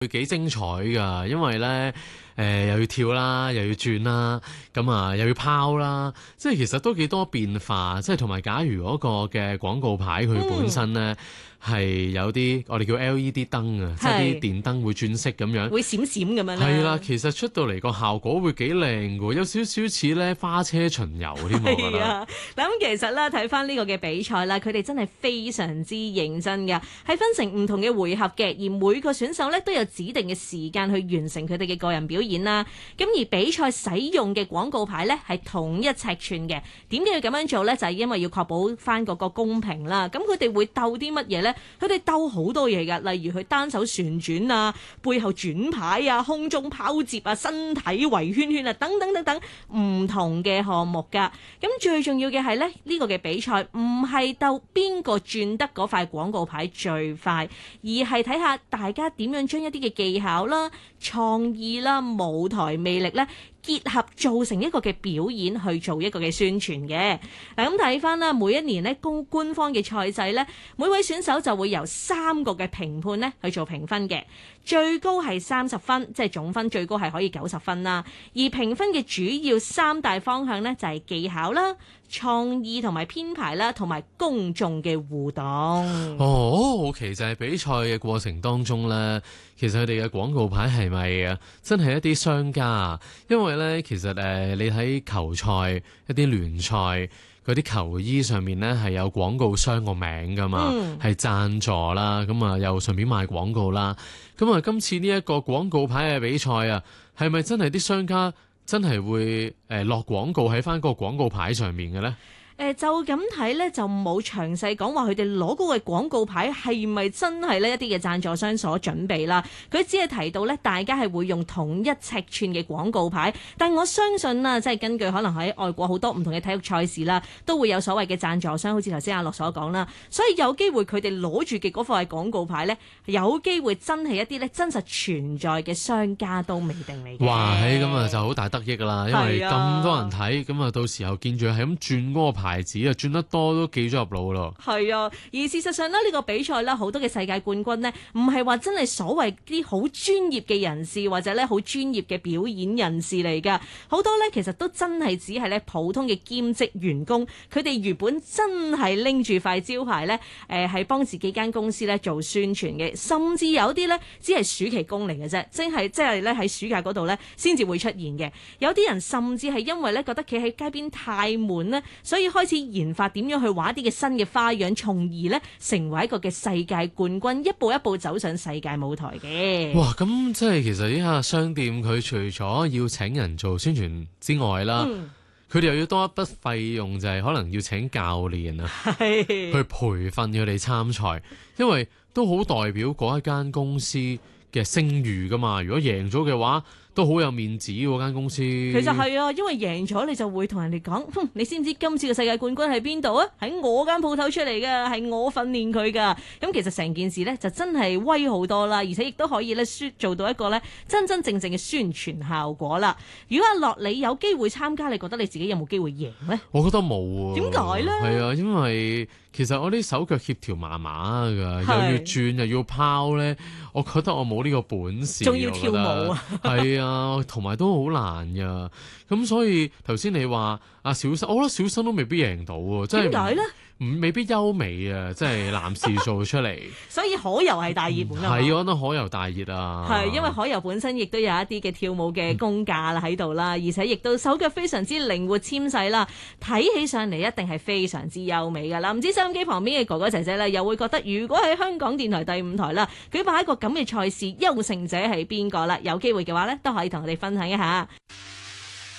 會幾精彩㗎，因為咧又要跳啦，又要轉啦，咁啊又要拋啦，即係其實都幾多變化，即係同埋假如嗰個嘅廣告牌佢本身咧係有啲我哋叫 LED 燈啊，即係啲電燈會轉色咁樣， 會閃閃咁樣啦。 係啦，其實出到嚟個效果會幾靚㗎，有少少似咧花車巡遊添，我覺得。 啊，咁其實咧睇翻呢個嘅比賽啦，佢哋真係非常之認真㗎，係分成唔同嘅回合嘅，而每個選手咧都有指定嘅時間去完成佢哋嘅個人表演啦。咁而比賽使用嘅廣告牌咧係統一尺寸嘅。點解要咁樣做咧？就係因為要確保翻嗰個公平啦。咁佢哋會鬥啲乜嘢咧？佢哋鬥好多嘢㗎，例如佢單手旋轉啊、背後轉牌啊、空中拋接啊、身體圍圈圈啊，等等等等唔同嘅項目㗎。咁最重要嘅係咧，呢個嘅比賽唔係鬥邊個轉得嗰塊廣告牌最快，而係睇下大家點樣將一啲嘅技巧啦、創意啦、舞台魅力咧結合做成一個嘅表演去做一個嘅宣傳嘅。嗱，咁睇翻啦，每一年咧官方嘅賽制咧，每位選手就會由3個嘅評判咧去做評分嘅，最高係30分，即係總分最高係可以90分啦。而評分嘅主要3大方向咧就係技巧啦、創意同埋編排啦，同埋公眾嘅互動。 好奇就係比賽嘅過程當中咧，其實佢哋嘅廣告牌係咪啊真係一啲商家啊？因為咧，其實你喺球賽一啲聯賽嗰啲球衣上面咧係有廣告商個名噶嘛，係贊助啦，咁啊又順便賣廣告啦。咁啊，今次呢一個廣告牌嘅比賽啊，係咪真係啲商家真係會落廣告喺翻個廣告牌上面嘅咧？ 就咁睇咧，就冇詳細講話佢哋攞嗰個廣告牌係咪真係呢一啲嘅贊助商所準備啦。佢只係提到咧，大家係會用統一尺寸嘅廣告牌，但我相信啦，即係根據可能喺外國好多唔同嘅體育賽事啦，都會有所謂嘅贊助商，好似頭先阿樂所講啦。所以有機會佢哋攞住嘅嗰塊廣告牌咧，有機會真係一啲咧真實存在嘅商家都未定嚟嘅。 哇！咁啊就好大得益啦，因為咁多人睇，咁啊到時候見住係咁轉嗰個牌子啊，轉得多都記咗入腦咯。係啊，而事實上呢，呢個比賽咧，好多嘅世界冠軍呢，唔係話真係所謂啲好專業嘅人士或者咧好專業嘅表演人士嚟㗎。好多咧其實都真係只係咧普通嘅兼職員工，佢哋原本真係拎住塊招牌咧，係幫自己間公司咧做宣傳嘅，甚至有啲咧只係暑期工嚟嘅啫，即係咧喺暑假嗰度咧先至會出現嘅。有啲人甚至係因為咧覺得企喺街邊太悶咧，所以開始研發點樣去玩一啲嘅新嘅花樣，從而咧成為一個嘅世界冠軍，一步一步走上世界舞台嘅。 哇！咁即係其實呢下商店佢除咗要請人做宣傳之外啦，佢哋又要多一筆費用，就係可能要請教練啊，去培訓佢哋參賽，因為都好代表嗰一間公司嘅聲譽噶嘛。如果贏咗嘅話，都好有面子嗰間公司。其實係啊，因為贏咗你就會同人哋講，你知唔知今次嘅世界冠軍喺邊度啊？喺我間鋪頭出嚟㗎，係我訓練佢㗎。咁其實成件事呢，就真係威好多啦，而且亦都可以咧做到一個咧真真正正嘅宣傳效果啦。如果阿樂你有機會參加，你覺得你自己有冇機會贏呢？ 我覺得冇喎。 點解呢？ 係啊，因為其實我啲手腳協調麻麻㗎，又要轉又要拋咧，我覺得我冇呢個本事。仲要跳舞啊！係啊，同埋都好難㗎。咁所以頭先你話阿小生，我覺得小生都未必贏到喎。點解咧？未必優美啊，即係男士做出嚟。所以可游係大熱門啊！係，我覺得可游大熱啊！係，因為可游本身亦都有一啲嘅跳舞嘅功架啦喺度啦，而且亦都手腳非常之靈活纖細啦，睇起上嚟一定係非常之優美㗎啦。唔知收音機旁邊嘅哥哥姐姐咧，又會覺得如果喺香港電台第5台啦，舉辦一個咁嘅賽事，優勝者係邊個啦？有機會嘅話咧，都可以同我哋分享一下。